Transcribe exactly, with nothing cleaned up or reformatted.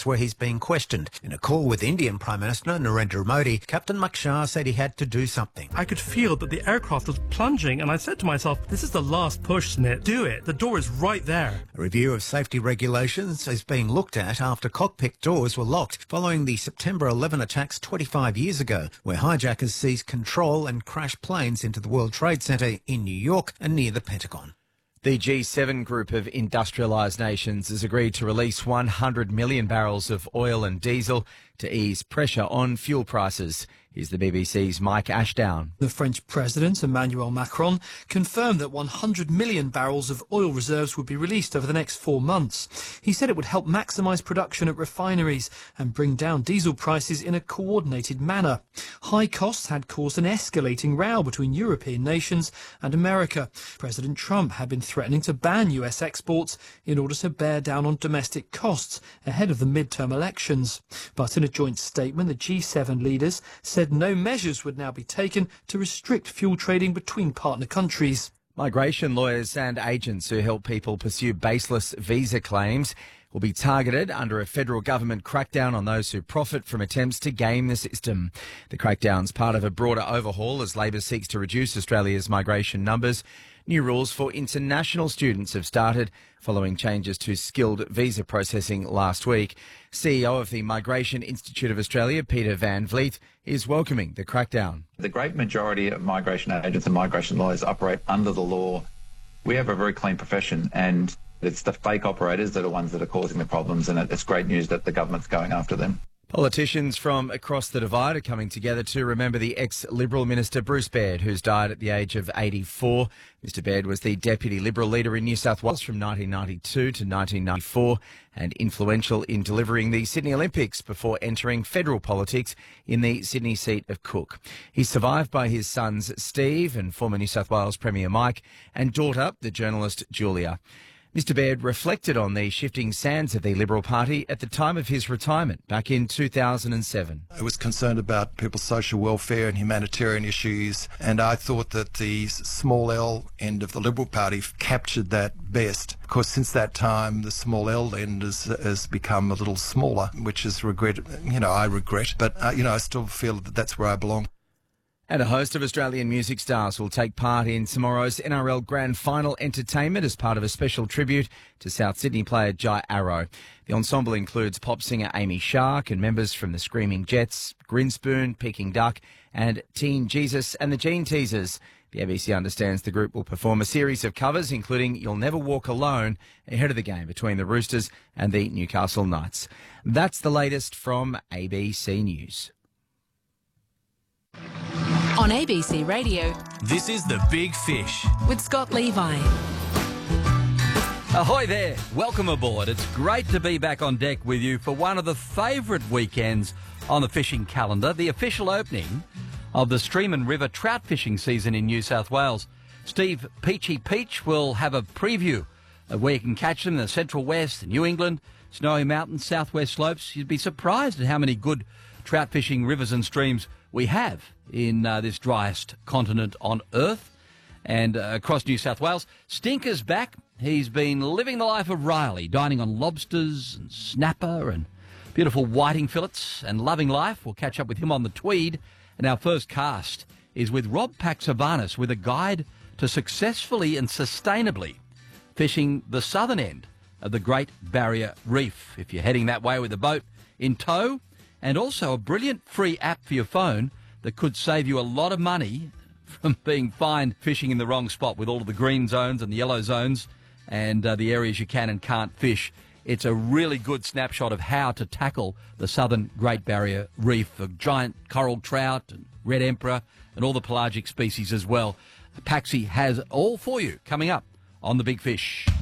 where he's being questioned. In a call with Indian Prime Minister Narendra Modi, Captain Makshar said he had to do something. I could feel that the aircraft was plunging, and I said to myself, this is the last push, Smith. Do it. The door is right there. A review of safety regulations is being looked at after cockpit doors were locked following the September eleventh attacks twenty-five years ago, where hijackers seized control and crashed planes into the World Trade Center in New York and near the Pentagon. The G seven group of industrialised nations has agreed to release one hundred million barrels of oil and diesel to ease pressure on fuel prices. Here's the B B C's Mike Ashdown. The French President, Emmanuel Macron, confirmed that one hundred million barrels of oil reserves would be released over the next four months. He said it would help maximise production at refineries and bring down diesel prices in a coordinated manner. High costs had caused an escalating row between European nations and America. President Trump had been threatening to ban U S exports in order to bear down on domestic costs ahead of the midterm elections. But in a joint statement, the G seven leaders said no measures would now be taken to restrict fuel trading between partner countries. Migration lawyers and agents who help people pursue baseless visa claims will be targeted under a federal government crackdown on those who profit from attempts to game the system. The crackdown's part of a broader overhaul as Labor seeks to reduce Australia's migration numbers. New rules for international students have started following changes to skilled visa processing last week. C E O of the Migration Institute of Australia, Peter Van Vliet, is welcoming the crackdown. The great majority of migration agents and migration lawyers operate under the law. We have a very clean profession, and it's the fake operators that are ones that are causing the problems, and it's great news that the government's going after them. Politicians from across the divide are coming together to remember the ex-Liberal Minister Bruce Baird, who's died at the age of eighty-four. Mister Baird was the Deputy Liberal leader in New South Wales from nineteen ninety-two to nineteen ninety-four and influential in delivering the Sydney Olympics before entering federal politics in the Sydney seat of Cook. He's survived by his sons Steve and former New South Wales Premier Mike and daughter, the journalist Julia. Mister Baird reflected on the shifting sands of the Liberal Party at the time of his retirement back in two thousand seven. I was concerned about people's social welfare and humanitarian issues, and I thought that the small L end of the Liberal Party captured that best. Of course, since that time, the small L end has, has become a little smaller, which is regret. You know, I regret, but uh, you know, I still feel that that's where I belong. And a host of Australian music stars will take part in tomorrow's N R L Grand Final entertainment as part of a special tribute to South Sydney player Jai Arrow. The ensemble includes pop singer Amy Shark and members from the Screaming Jets, Grinspoon, Peking Duck and Teen Jesus and the Gene Teasers. The A B C understands the group will perform a series of covers, including You'll Never Walk Alone, ahead of the game between the Roosters and the Newcastle Knights. That's the latest from A B C News. On A B C Radio, this is The Big Fish with Scott Levi. Ahoy there, welcome aboard. It's great to be back on deck with you for one of the favourite weekends on the fishing calendar, the official opening of the Stream and River trout fishing season in New South Wales. Steve Peachy Peach will have a preview of where you can catch them in the Central West, New England, Snowy Mountains, Southwest Slopes. You'd be surprised at how many good trout fishing rivers and streams we have in uh, this driest continent on Earth and uh, across New South Wales. Stinker's back. He's been living the life of Riley, dining on lobsters and snapper and beautiful whiting fillets and loving life. We'll catch up with him on the Tweed. And our first cast is with Rob Paxavanis with a guide to successfully and sustainably fishing the southern end of the Great Barrier Reef. If you're heading that way with a boat in tow, and also a brilliant free app for your phone that could save you a lot of money from being fined fishing in the wrong spot with all of the green zones and the yellow zones and uh, the areas you can and can't fish. It's a really good snapshot of how to tackle the southern Great Barrier Reef, of giant coral trout and red emperor and all the pelagic species as well. Paxi has all for you coming up on The Big Fish.